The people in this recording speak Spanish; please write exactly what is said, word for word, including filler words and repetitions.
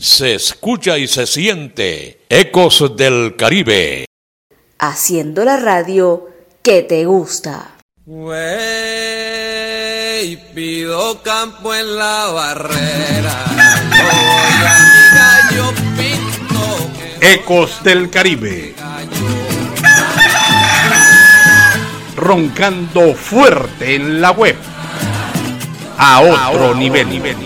Se escucha y se siente Ecos del Caribe. Haciendo la radio que te gusta. Wey, pido campo en la barrera. Voy a mi gallo pinto. Ecos del Caribe. Roncando fuerte en la web. A otro, a otro nivel. nivel.